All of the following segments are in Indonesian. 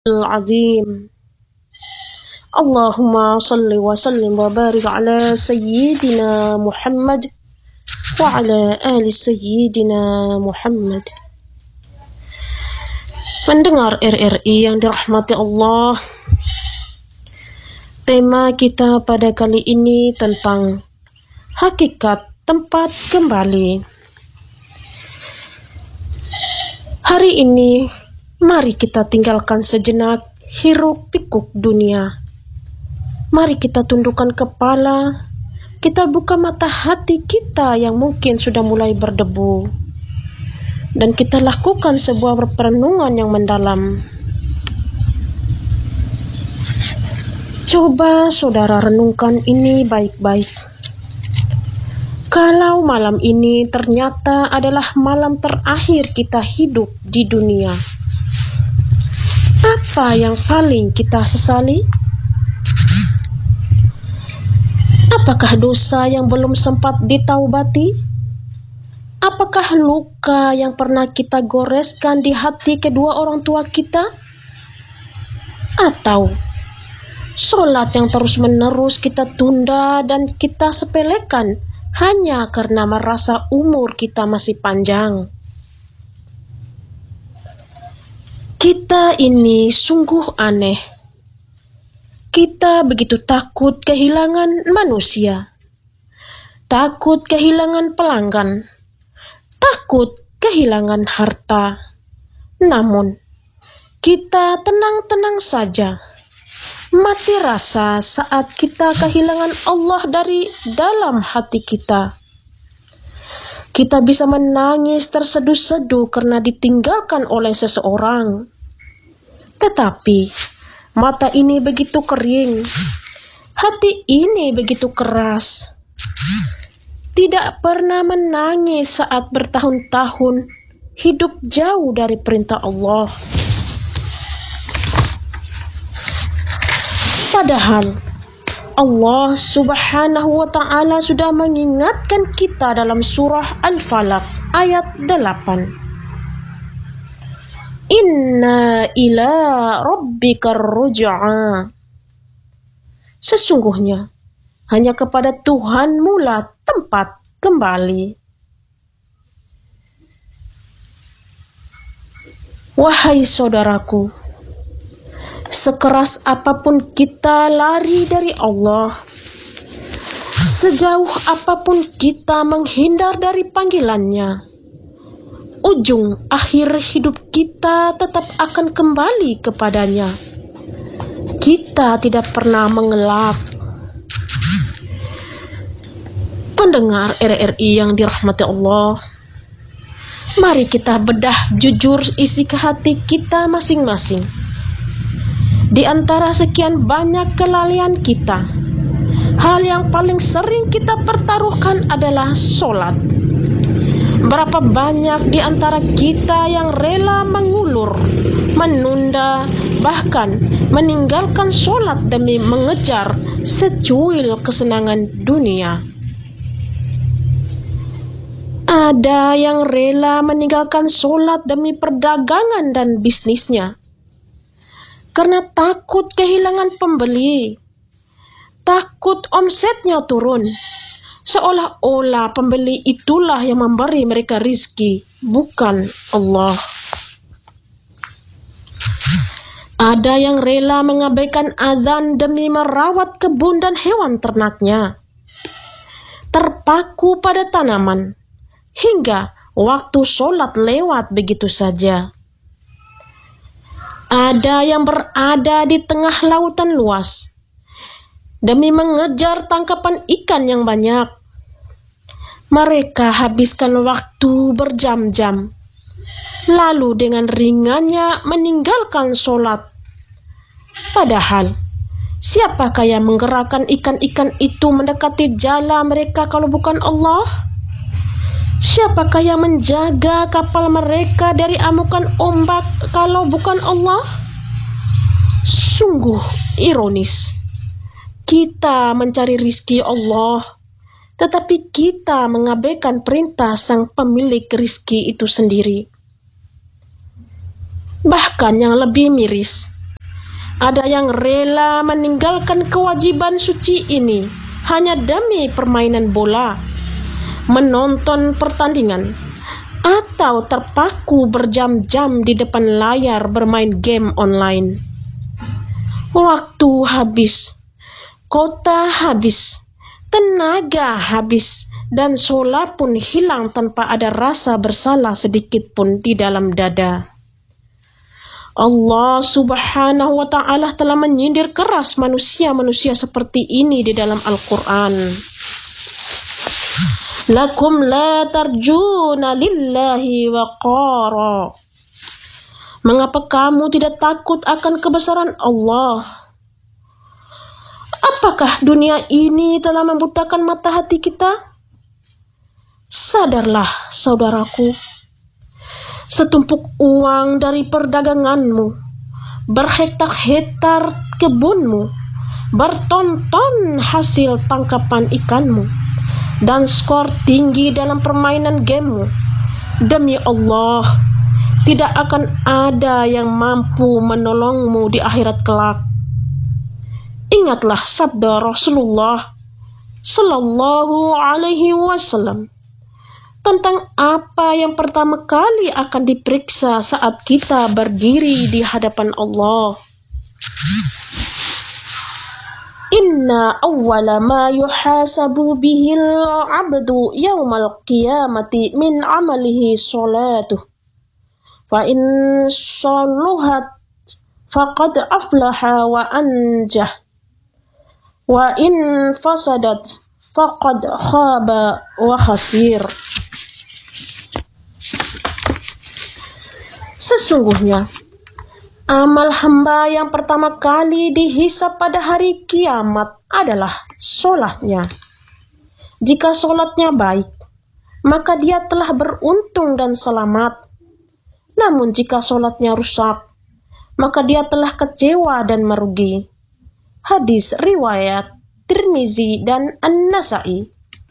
العظيم اللهم صل وسلم وبارك على سيدنا محمد وعلى آل سيدنا Muhammad. Pendengar RRI yang dirahmati Allah, tema kita pada kali ini tentang hakikat tempat kembali. Hari ini mari kita tinggalkan sejenak hiruk pikuk dunia. Mari kita tundukkan kepala, kita buka mata hati kita yang mungkin sudah mulai berdebu, dan kita lakukan sebuah perenungan yang mendalam. Coba saudara renungkan ini baik-baik. Kalau malam ini ternyata adalah malam terakhir kita hidup di dunia, apa yang paling kita sesali? Apakah dosa yang belum sempat ditaubati? Apakah luka yang pernah kita goreskan di hati kedua orang tua kita? Atau sholat yang terus-menerus kita tunda dan kita sepelekan hanya karena merasa umur kita masih panjang? Kita ini sungguh aneh. Kita begitu takut kehilangan manusia, takut kehilangan pelanggan, takut kehilangan harta. Namun, kita tenang-tenang saja, mati rasa saat kita kehilangan Allah dari dalam hati kita. Kita bisa menangis terseduh-seduh karena ditinggalkan oleh seseorang. Tetapi mata ini begitu kering, hati ini begitu keras. Tidak pernah menangis saat bertahun-tahun hidup jauh dari perintah Allah. Padahal Allah Subhanahu wa Ta'ala sudah mengingatkan kita dalam surah Al-Falaq ayat 8. Inna ila rabbikar ruj'a. Sesungguhnya hanya kepada Tuhanmu lah tempat kembali. Wahai saudaraku, sekeras apapun kita lari dari Allah, sejauh apapun kita menghindar dari panggilannya, ujung akhir hidup kita tetap akan kembali kepadanya. Kita tidak pernah mengelak. Pendengar RRI yang dirahmati Allah, mari kita bedah jujur isi ke hati kita masing-masing. Di antara sekian banyak kelalaian kita, hal yang paling sering kita pertaruhkan adalah sholat. Berapa banyak di antara kita yang rela mengulur, menunda, bahkan meninggalkan sholat demi mengejar secuil kesenangan dunia. Ada yang rela meninggalkan sholat demi perdagangan dan bisnisnya, karena takut kehilangan pembeli, takut omsetnya turun. Seolah-olah pembeli itulah yang memberi mereka rizki, bukan Allah. Ada yang rela mengabaikan azan demi merawat kebun dan hewan ternaknya, terpaku pada tanaman, hingga waktu sholat lewat begitu saja. Ada yang berada di tengah lautan luas demi mengejar tangkapan ikan yang banyak. Mereka habiskan waktu berjam-jam, lalu dengan ringannya meninggalkan sholat. Padahal, siapakah yang menggerakkan ikan-ikan itu mendekati jala mereka kalau bukan Allah? Siapakah yang menjaga kapal mereka dari amukan ombak kalau bukan Allah? Sungguh ironis. Kita mencari rizki Allah, tetapi kita mengabaikan perintah sang pemilik rizki itu sendiri. Bahkan yang lebih miris, Ada yang rela meninggalkan kewajiban suci ini hanya demi permainan bola, menonton pertandingan, atau terpaku berjam-jam di depan layar bermain game online. Waktu habis, kota habis, tenaga habis, dan sholat pun hilang tanpa ada rasa bersalah sedikit pun di dalam dada. Allah Subhanahu wa Ta'ala telah menyindir keras manusia-manusia seperti ini di dalam Al-Quran. Lakum la tarjuna lillahi waqara. Mengapa kamu tidak takut akan kebesaran Allah? Apakah dunia ini telah membutakan mata hati kita? Sadarlah, saudaraku. Setumpuk uang dari perdaganganmu, berhektar-hektar kebunmu, bertonton hasil tangkapan ikanmu, dan skor tinggi dalam permainan gamemu. Demi Allah, tidak akan ada yang mampu menolongmu di akhirat kelak. Ingatlah sabda Rasulullah Sallallahu Alaihi Wasallam tentang apa yang pertama kali akan diperiksa saat kita berdiri di hadapan Allah. Inna awwala ma yuhasabu bihil abdu yawmal qiyamati min amalihi salatuh. Fa in saluhat faqad aflaha wa anjah. Wa in fasadat faqad khaba wa khasir. Sesungguhnya, amal hamba yang pertama kali dihisab pada hari kiamat adalah sholatnya. Jika sholatnya baik, maka dia telah beruntung dan selamat. Namun jika sholatnya rusak, maka dia telah kecewa dan merugi. Hadis riwayat Tirmizi dan An-Nasai.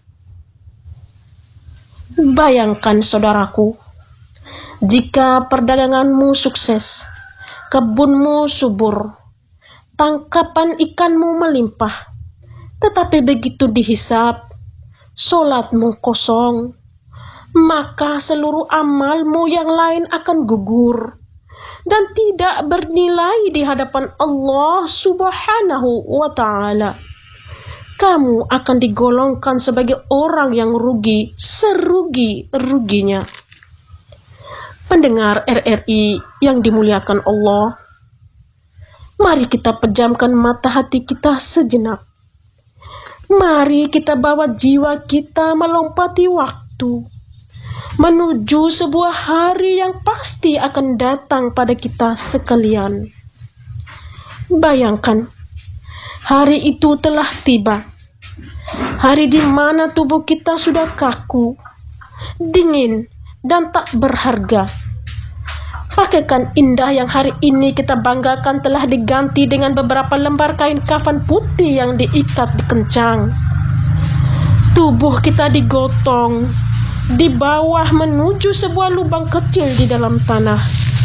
Bayangkan saudaraku, jika perdaganganmu sukses, kebunmu subur, tangkapan ikanmu melimpah, tetapi begitu dihisab, sholatmu kosong, maka seluruh amalmu yang lain akan gugur dan tidak bernilai di hadapan Allah Subhanahu wa Ta'ala. Kamu akan digolongkan sebagai orang yang rugi serugi-ruginya. Pendengar RRI yang dimuliakan Allah, mari kita pejamkan mata hati kita sejenak. Mari kita bawa jiwa kita melompati waktu menuju sebuah hari yang pasti akan datang pada kita sekalian. Bayangkan, hari itu telah tiba. Hari di mana tubuh kita sudah kaku, dingin, dan tak berharga. Pakaian indah yang hari ini kita banggakan telah diganti dengan beberapa lembar kain kafan putih yang diikat di kencang. Tubuh kita digotong, di bawah menuju sebuah lubang kecil di dalam tanah.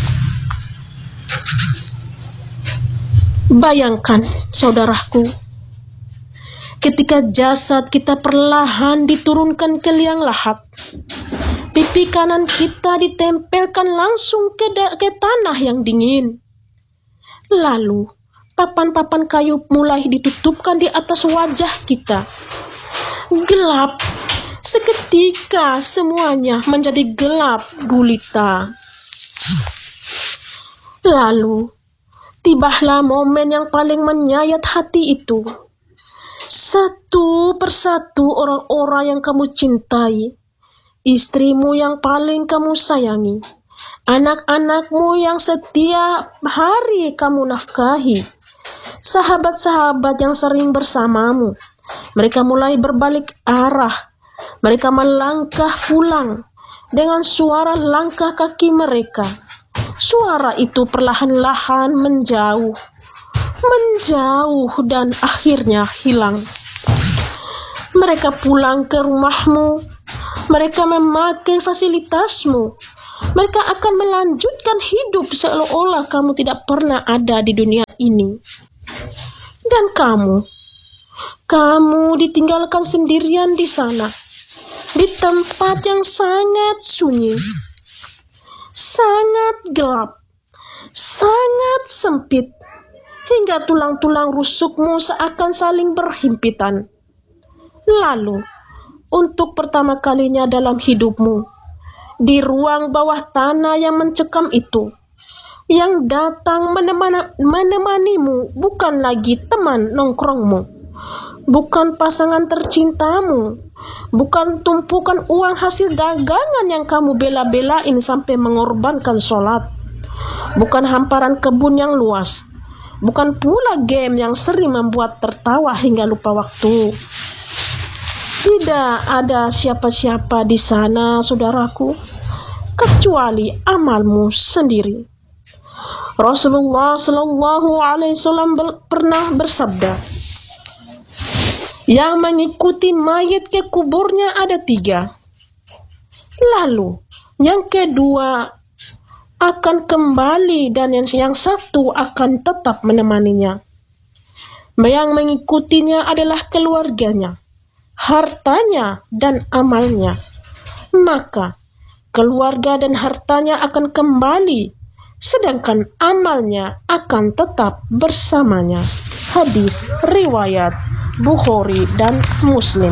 Bayangkan, saudaraku, ketika jasad kita perlahan diturunkan ke liang lahat, pipi kanan kita ditempelkan langsung ke tanah yang dingin. Lalu, papan-papan kayu mulai ditutupkan di atas wajah kita. Gelap. Seketika semuanya menjadi gelap gulita. Lalu, tibalah momen yang paling menyayat hati itu. Satu persatu orang-orang yang kamu cintai, istrimu yang paling kamu sayangi, anak-anakmu yang setiap hari kamu nafkahi, sahabat-sahabat yang sering bersamamu, mereka mulai berbalik arah. Mereka melangkah pulang dengan suara langkah kaki mereka. Suara itu perlahan-lahan menjauh dan akhirnya hilang. Mereka pulang ke rumahmu. Mereka memakai fasilitasmu. Mereka akan melanjutkan hidup seolah-olah kamu tidak pernah ada di dunia ini. Dan kamu ditinggalkan sendirian di sana, di tempat yang sangat sunyi, sangat gelap, sangat sempit, hingga tulang-tulang rusukmu seakan saling berhimpitan. Lalu, untuk pertama kalinya dalam hidupmu, di ruang bawah tanah yang mencekam itu, yang datang menemanimu bukan lagi teman nongkrongmu, bukan pasangan tercintamu, bukan tumpukan uang hasil dagangan yang kamu bela-belain sampai mengorbankan sholat, bukan hamparan kebun yang luas, bukan pula game yang sering membuat tertawa hingga lupa waktu. Tidak ada siapa-siapa di sana, saudaraku, kecuali amalmu sendiri. Rasulullah Shallallahu Alaihi Wasallam pernah bersabda, yang mengikuti mayat ke kuburnya ada 3. Lalu yang kedua akan kembali dan yang satu akan tetap menemaninya. Yang mengikutinya adalah keluarganya, hartanya dan amalnya. Maka keluarga dan hartanya akan kembali, sedangkan amalnya akan tetap bersamanya. Hadis riwayat Bukhari dan Muslim.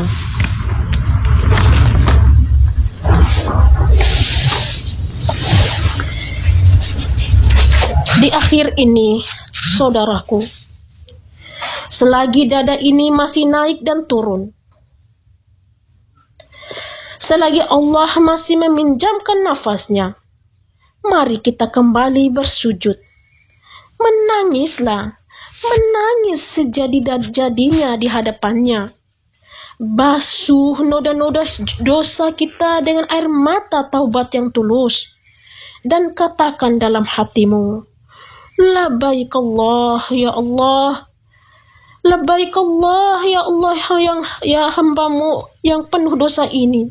Di akhir ini, saudaraku, selagi dada ini masih naik dan turun, selagi Allah masih meminjamkan nafasnya, mari kita kembali bersujud. Menangislah, menangis sejadi-jadinya di hadapannya. Basuh noda-noda dosa kita dengan air mata taubat yang tulus. Dan katakan dalam hatimu, Labbaik Allah ya Allah, Labbaik Allah ya Allah, ya hambamu yang penuh dosa ini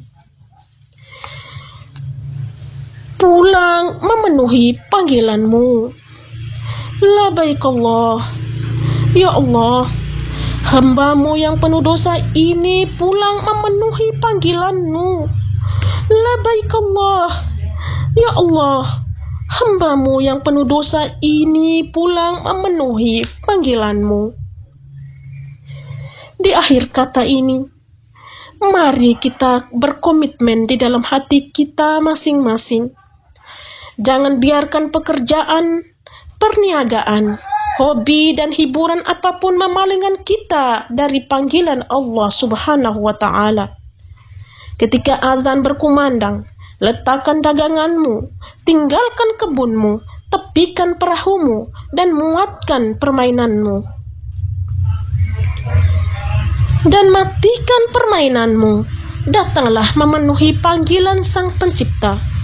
pulang memenuhi panggilanmu. Labbaik Allah ya Allah, hambamu yang penuh dosa ini pulang memenuhi panggilanmu. Labbaik Allah ya Allah, hambamu yang penuh dosa ini pulang memenuhi panggilanmu. Di akhir kata ini, mari kita berkomitmen di dalam hati kita masing-masing. Jangan biarkan pekerjaan, perniagaan, hobi dan hiburan apapun memalingkan kita dari panggilan Allah Subhanahu wa Ta'ala. Ketika azan berkumandang, letakkan daganganmu, tinggalkan kebunmu, tepikan perahumu, dan muatkan permainanmu. Dan matikan permainanmu, datanglah memenuhi panggilan Sang Pencipta.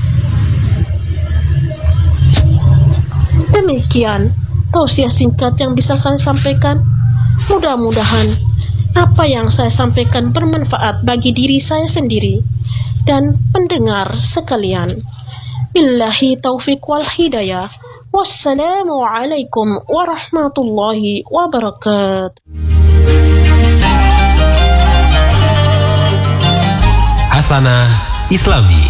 Demikian tausiah singkat yang bisa saya sampaikan. Mudah-mudahan apa yang saya sampaikan bermanfaat bagi diri saya sendiri dan pendengar sekalian. Billahi taufiq wal hidayah. Wassalamualaikum warahmatullahi wabarakatuh. Hasanah Islami.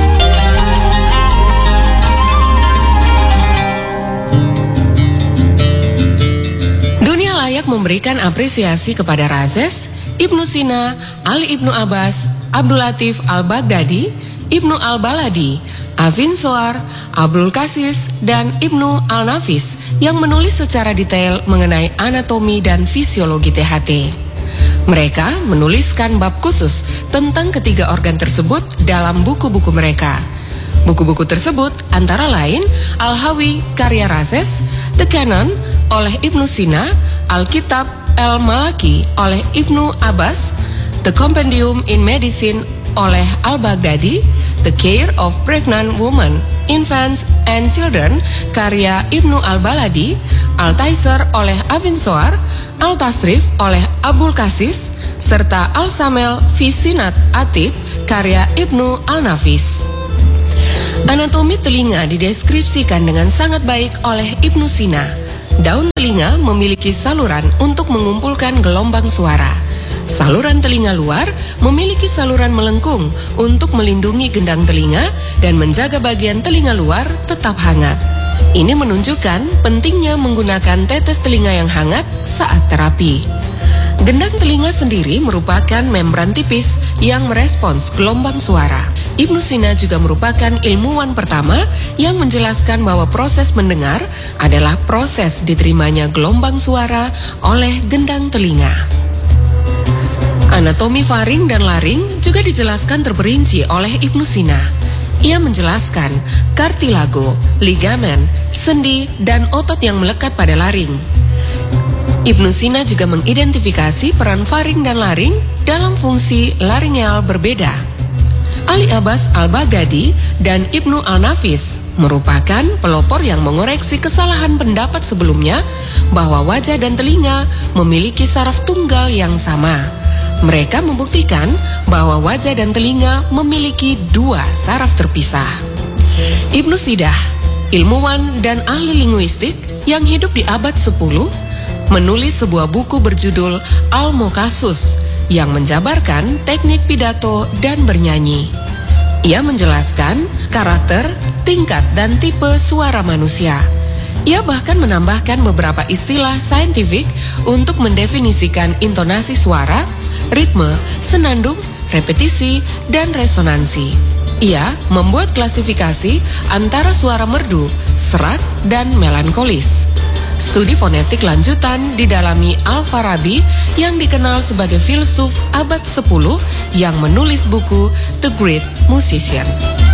Dunia layak memberikan apresiasi kepada Razes, Ibnu Sina, Ali Ibnu Abbas, Abdul Latif Al-Baghdadi, Ibnu Al-Baladi, Afin Soar, Abdul Qasis, dan Ibnu Al-Nafis yang menulis secara detail mengenai anatomi dan fisiologi THT. Mereka menuliskan bab khusus tentang ketiga organ tersebut dalam buku-buku mereka. Buku-buku tersebut antara lain Al-Hawi karya Razes, The Canon oleh Ibnu Sina, Al-Kitab Al-Malaki oleh Ibnu Abbas, The Compendium in Medicine oleh Al-Baghdadi, The Care of Pregnant Women, Infants and Children karya Ibnu Al-Baladi, Al-Taisir oleh Afin Soar, Al-Tasrif oleh Abul Qasis, serta Al-Samel fi Sinat Atib karya Ibnu Al-Nafis. Anatomi telinga dideskripsikan dengan sangat baik oleh Ibnu Sina. Daun telinga memiliki saluran untuk mengumpulkan gelombang suara. Saluran telinga luar memiliki saluran melengkung untuk melindungi gendang telinga dan menjaga bagian telinga luar tetap hangat. Ini menunjukkan pentingnya menggunakan tetes telinga yang hangat saat terapi. Gendang telinga sendiri merupakan membran tipis yang merespons gelombang suara. Ibnu Sina juga merupakan ilmuwan pertama yang menjelaskan bahwa proses mendengar adalah proses diterimanya gelombang suara oleh gendang telinga. Anatomi faring dan laring juga dijelaskan terperinci oleh Ibnu Sina. Ia menjelaskan kartilago, ligamen, sendi, dan otot yang melekat pada laring. Ibnu Sina juga mengidentifikasi peran faring dan laring dalam fungsi laringeal berbeda. Ali Abbas Al-Baghdadi dan Ibnu Al-Nafis merupakan pelopor yang mengoreksi kesalahan pendapat sebelumnya bahwa wajah dan telinga memiliki saraf tunggal yang sama. Mereka membuktikan bahwa wajah dan telinga memiliki dua saraf terpisah. Ibnu Sidah, ilmuwan dan ahli linguistik yang hidup di abad 10, menulis sebuah buku berjudul Al-Mukasus yang menjabarkan teknik pidato dan bernyanyi. Ia menjelaskan karakter, tingkat, dan tipe suara manusia. Ia bahkan menambahkan beberapa istilah saintifik untuk mendefinisikan intonasi suara, ritme, senandung, repetisi, dan resonansi. Ia membuat klasifikasi antara suara merdu, serak, dan melankolis. Studi fonetik lanjutan didalami Al-Farabi yang dikenal sebagai filsuf abad 10 yang menulis buku The Great Musician.